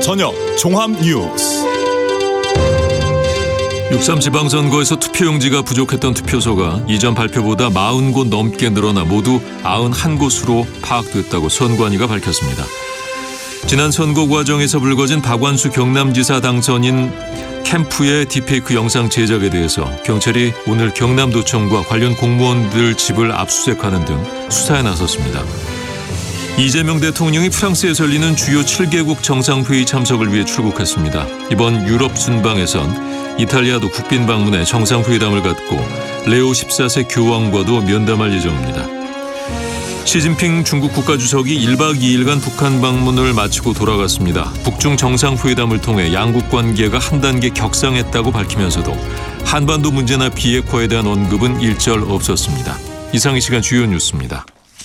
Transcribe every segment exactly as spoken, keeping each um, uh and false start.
저녁 종합 뉴스. 육삼 지방선거에서 투표용지가 부족했던 투표소가 이전 발표보다 사십 곳 넘게 늘어나 모두 구십일 곳으로 파악됐다고 선관위가 밝혔습니다. 지난 선거 과정에서 불거진 박완수 경남지사 당선인 캠프의 딥페이크 영상 제작에 대해서 경찰이 오늘 경남도청과 관련 공무원들 집을 압수수색하는 등 수사에 나섰습니다. 이재명 대통령이 프랑스에서 열리는 주요 칠 개국 정상회의 참석을 위해 출국했습니다. 이번 유럽 순방에선 이탈리아도 국빈 방문해 정상회담을 갖고 레오 십사 세 교황과도 면담할 예정입니다. 시진핑 중국 국가주석이 일박 이일간 북한 방문을 마치고 돌아갔습니다. 북중 정상회담을 통해 양국 관계가 한 단계 격상했다고 밝히면서도 한반도 문제나 비핵화에 대한 언급은 일절 없었습니다. 이상 이 시간 주요 뉴스입니다.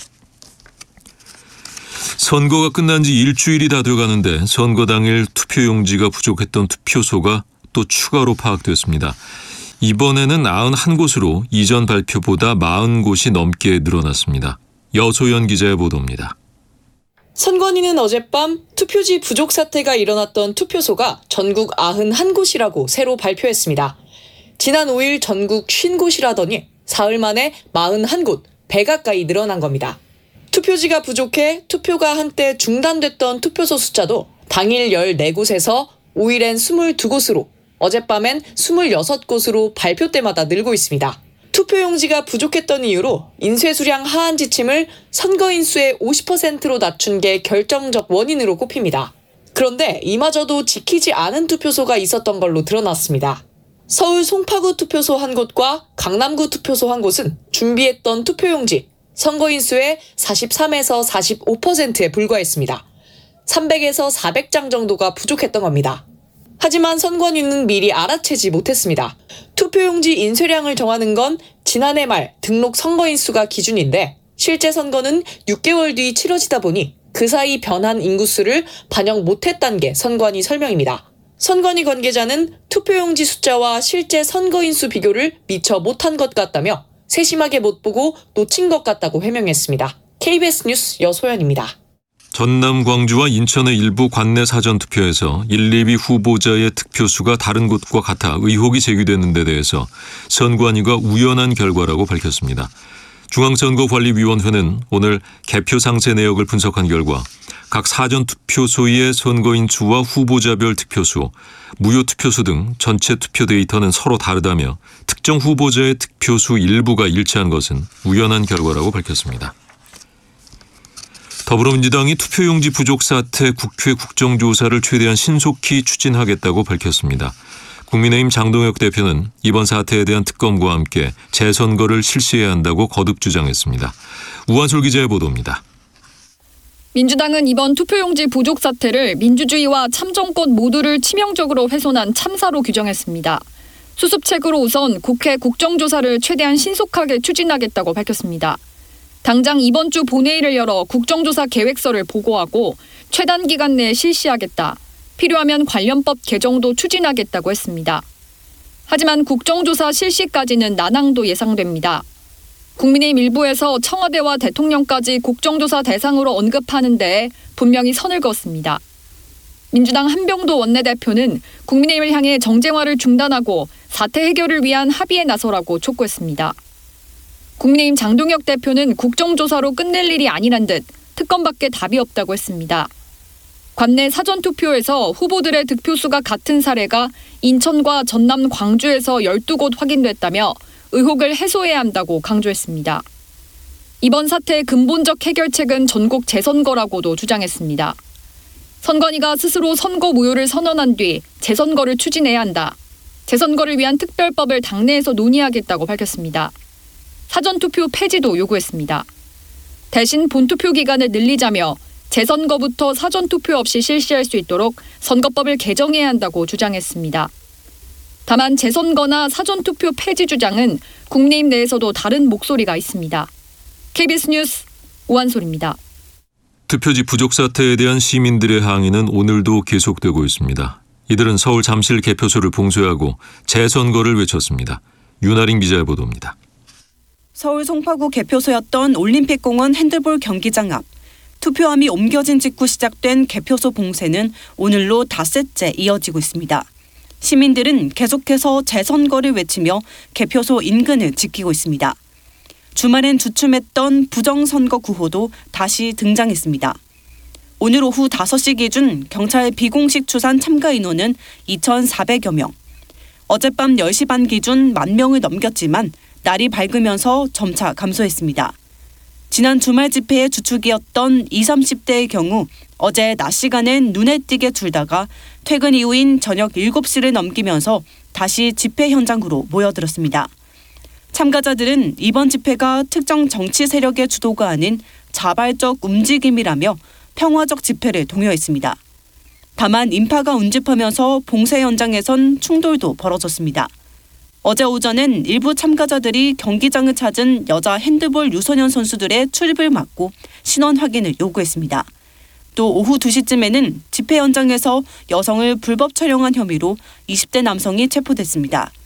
선거가 끝난 지 일주일이 다 돼가는데 선거 당일 투표용지가 부족했던 투표소가 또 추가로 파악됐습니다. 이번에는 구십일 곳으로 이전 발표보다 사십 곳이 넘게 늘어났습니다. 여소연 기자의 보도입니다. 선관위는 어젯밤 투표지 부족 사태가 일어났던 투표소가 전국 구십일 곳이라고 새로 발표했습니다. 지난 오일 전국 오십 곳이라더니 사흘 만에 사십일 곳, 배 가까이 늘어난 겁니다. 투표지가 부족해 투표가 한때 중단됐던 투표소 숫자도 당일 열네 곳에서 오일엔 이십이 곳으로 어젯밤엔 이십육 곳으로 발표 때마다 늘고 있습니다. 투표용지가 부족했던 이유로 인쇄수량 하한 지침을 선거인수의 오십 퍼센트로 낮춘 게 결정적 원인으로 꼽힙니다. 그런데 이마저도 지키지 않은 투표소가 있었던 걸로 드러났습니다. 서울 송파구 투표소 한 곳과 강남구 투표소 한 곳은 준비했던 투표용지 선거인수의 사십삼에서 사십오 퍼센트에 불과했습니다. 삼백에서 사백 장 정도가 부족했던 겁니다. 하지만 선관위는 미리 알아채지 못했습니다. 투표용지 인쇄량을 정하는 건 지난해 말 등록 선거인수가 기준인데 실제 선거는 육 개월 뒤 치러지다 보니 그 사이 변한 인구수를 반영 못했다는 게 선관위 설명입니다. 선관위 관계자는 투표용지 숫자와 실제 선거인수 비교를 미처 못한 것 같다며 세심하게 못 보고 놓친 것 같다고 해명했습니다. 케이비에스 뉴스 여소연입니다. 전남, 광주와 인천의 일부 관내 사전투표에서 일, 이 위 후보자의 득표수가 다른 곳과 같아 의혹이 제기되는 데 대해서 선관위가 우연한 결과라고 밝혔습니다. 중앙선거관리위원회는 오늘 개표 상세 내역을 분석한 결과 각 사전투표소의 선거인 수와 후보자별 득표수, 무효 투표수 등 전체 투표 데이터는 서로 다르다며 특정 후보자의 득표수 일부가 일치한 것은 우연한 결과라고 밝혔습니다. 더불어민주당이 투표용지 부족 사태 국회 국정조사를 최대한 신속히 추진하겠다고 밝혔습니다. 국민의힘 장동혁 대표는 이번 사태에 대한 특검과 함께 재선거를 실시해야 한다고 거듭 주장했습니다. 우한솔 기자의 보도입니다. 민주당은 이번 투표용지 부족 사태를 민주주의와 참정권 모두를 치명적으로 훼손한 참사로 규정했습니다. 수습책으로 우선 국회 국정조사를 최대한 신속하게 추진하겠다고 밝혔습니다. 당장 이번 주 본회의를 열어 국정조사 계획서를 보고하고 최단 기간 내에 실시하겠다. 필요하면 관련법 개정도 추진하겠다고 했습니다. 하지만 국정조사 실시까지는 난항도 예상됩니다. 국민의힘 일부에서 청와대와 대통령까지 국정조사 대상으로 언급하는 데에 분명히 선을 그었습니다. 민주당 한병도 원내대표는 국민의힘을 향해 정쟁화를 중단하고 사태 해결을 위한 합의에 나서라고 촉구했습니다. 국민의힘 장동혁 대표는 국정조사로 끝낼 일이 아니란 듯 특검밖에 답이 없다고 했습니다. 관내 사전투표에서 후보들의 득표수가 같은 사례가 인천과 전남, 광주에서 열두 곳 확인됐다며 의혹을 해소해야 한다고 강조했습니다. 이번 사태의 근본적 해결책은 전국 재선거라고도 주장했습니다. 선관위가 스스로 선거 무효를 선언한 뒤 재선거를 추진해야 한다. 재선거를 위한 특별법을 당내에서 논의하겠다고 밝혔습니다. 사전투표 폐지도 요구했습니다. 대신 본투표 기간을 늘리자며 재선거부터 사전투표 없이 실시할 수 있도록 선거법을 개정해야 한다고 주장했습니다. 다만 재선거나 사전투표 폐지 주장은 국민의힘 내에서도 다른 목소리가 있습니다. 케이비에스 뉴스 우한솔입니다. 투표지 부족 사태에 대한 시민들의 항의는 오늘도 계속되고 있습니다. 이들은 서울 잠실 개표소를 봉쇄하고 재선거를 외쳤습니다. 윤아린 기자의 보도입니다. 서울 송파구 개표소였던 올림픽공원 핸드볼 경기장 앞. 투표함이 옮겨진 직후 시작된 개표소 봉쇄는 오늘로 닷새째 이어지고 있습니다. 시민들은 계속해서 재선거를 외치며 개표소 인근을 지키고 있습니다. 주말엔 주춤했던 부정선거 구호도 다시 등장했습니다. 오늘 오후 다섯 시 기준 경찰 비공식 추산 참가 인원은 이천사백여 명. 어젯밤 열 시 반 기준 만 명을 넘겼지만 날이 밝으면서 점차 감소했습니다. 지난 주말 집회의 주축이었던 이십, 삼십 대의 경우 어제 낮 시간엔 눈에 띄게 줄다가 퇴근 이후인 저녁 일곱 시를 넘기면서 다시 집회 현장으로 모여들었습니다. 참가자들은 이번 집회가 특정 정치 세력의 주도가 아닌 자발적 움직임이라며 평화적 집회를 독려했습니다. 다만 인파가 운집하면서 봉쇄 현장에선 충돌도 벌어졌습니다. 어제 오전엔 일부 참가자들이 경기장을 찾은 여자 핸드볼 유소년 선수들의 출입을 막고 신원 확인을 요구했습니다. 또 오후 두 시쯤에는 집회 현장에서 여성을 불법 촬영한 혐의로 이십 대 남성이 체포됐습니다.